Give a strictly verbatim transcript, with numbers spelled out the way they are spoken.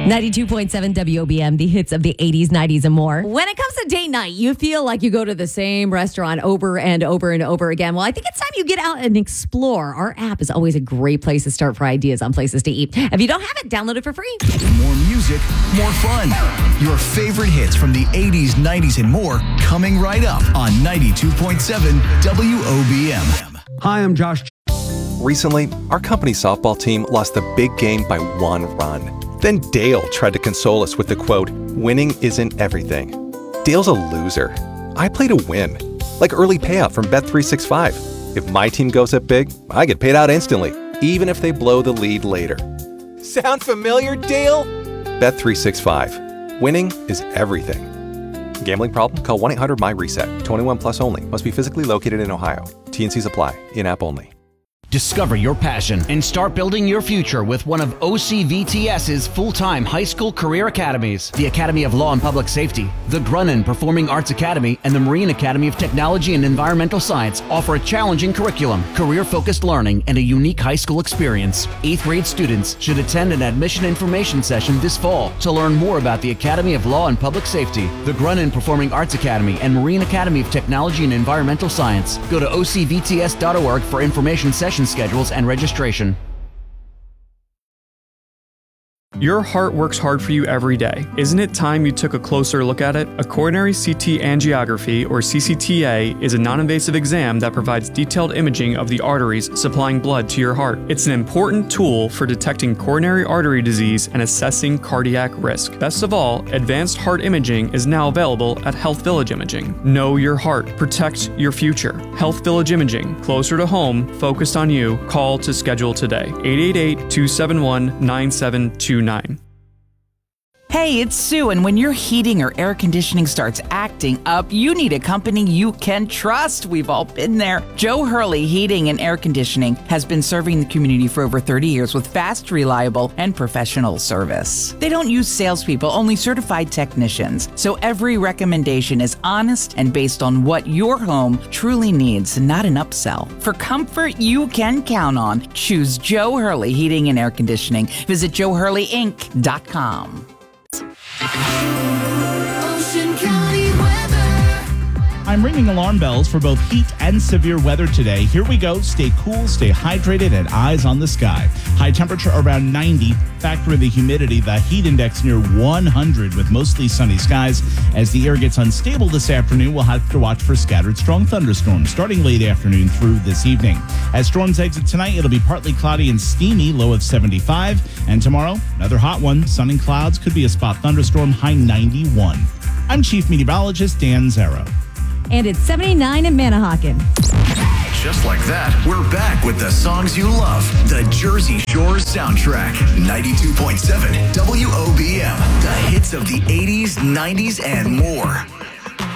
ninety-two point seven W O B M, the hits of the eighties, nineties, and more. When it comes to date night, you feel like you go to the same restaurant over and over and over again. Well, I think it's time you get out and explore. Our app is always a great place to start for ideas on places to eat. If you don't have it, download it for free. More music, more fun. Your favorite hits from the eighties, nineties, and more coming right up on ninety-two point seven W O B M. Hi, I'm Josh. Recently, our company softball team lost the big game by one run. Then Dale tried to console us with the quote, "Winning isn't everything." Dale's a loser. I play to win, like early payout from Bet three sixty-five. If my team goes up big, I get paid out instantly, even if they blow the lead later. Sound familiar, Dale? Bet three sixty-five. Winning is everything. Gambling problem? Call one eight hundred M Y reset. twenty-one plus only. Must be physically located in Ohio. T N Cs apply. In-app only. Discover your passion and start building your future with one of O C V T S's full-time high school career academies. The Academy of Law and Public Safety, the Grunin Performing Arts Academy, and the Marine Academy of Technology and Environmental Science offer a challenging curriculum, career-focused learning, and a unique high school experience. Eighth grade students should attend an admission information session this fall to learn more about the Academy of Law and Public Safety, the Grunin Performing Arts Academy, and Marine Academy of Technology and Environmental Science. Go to O C V T S dot org for information session schedules and registration. Your heart works hard for you every day. Isn't it time you took a closer look at it? A coronary C T angiography, or C C T A, is a non-invasive exam that provides detailed imaging of the arteries supplying blood to your heart. It's an important tool for detecting coronary artery disease and assessing cardiac risk. Best of all, advanced heart imaging is now available at Health Village Imaging. Know your heart. Protect your future. Health Village Imaging. Closer to home, focused on you. Call to schedule today. eight eight eight, two seven one, nine seven two nine. Hey, it's Sue, and when your heating or air conditioning starts acting up, you need a company you can trust. We've all been there. Joe Hurley Heating and Air Conditioning has been serving the community for over thirty years with fast, reliable, and professional service. They don't use salespeople, only certified technicians. So every recommendation is honest and based on what your home truly needs, not an upsell. For comfort you can count on, choose Joe Hurley Heating and Air Conditioning. Visit joe hurley inc dot com. Ocean County weather. I'm ringing alarm bells for both heat and severe weather today. Here we go. Stay cool, stay hydrated, and eyes on the sky. High temperature around ninety. Factor in the humidity, the heat index near one hundred with mostly sunny skies. As the air gets unstable this afternoon, we'll have to watch for scattered strong thunderstorms starting late afternoon through this evening. As storms exit tonight, it'll be partly cloudy and steamy, low of seventy-five. And tomorrow, another hot one. Sun and clouds, could be a spot thunderstorm, high ninety-one. I'm Chief Meteorologist Dan Zero. And it's seventy-nine in Manahawkin. Just like that, we're back with the songs you love. The Jersey Shore soundtrack. ninety-two point seven W O B M. The hits of the eighties, nineties, and more.